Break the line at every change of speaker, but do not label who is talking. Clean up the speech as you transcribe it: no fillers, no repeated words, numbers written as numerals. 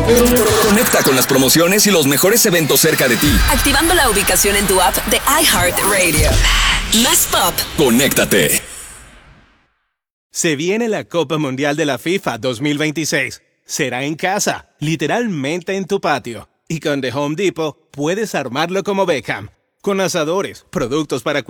Conecta con las promociones y los mejores eventos cerca de ti.
Activando la ubicación en tu app de iHeartRadio. Más pop.
Conéctate.
Se viene la Copa Mundial de la FIFA 2026. Será en casa, literalmente en tu patio. Y con The Home Depot puedes armarlo como Beckham, con asadores, productos para